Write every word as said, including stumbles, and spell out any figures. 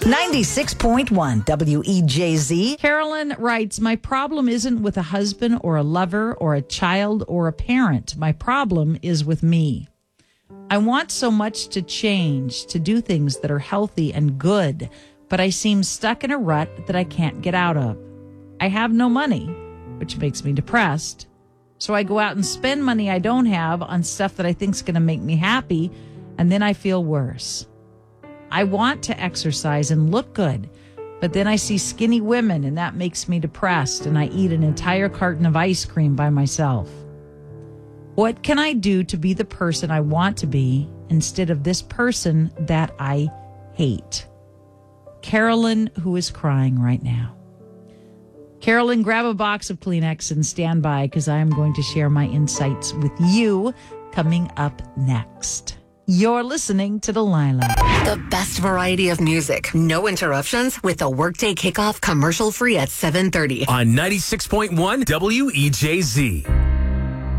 ninety-six point one W E J Z. Carolyn writes, my problem isn't with a husband or a lover or a child or a parent. My problem is with me. I want so much to change, to do things that are healthy and good, but I seem stuck in a rut that I can't get out of. I have no money, which makes me depressed. So I go out and spend money I don't have on stuff that I think is going to make me happy, and then I feel worse. I want to exercise and look good, but then I see skinny women and that makes me depressed, and I eat an entire carton of ice cream by myself. What can I do to be the person I want to be instead of this person that I hate? Carolyn, who is crying right now. Carolyn, grab a box of Kleenex and stand by, because I am going to share my insights with you coming up next. You're listening to Delilah. The best variety of music. No interruptions with the Workday Kickoff commercial free at seven thirty. On ninety-six point one W E J Z.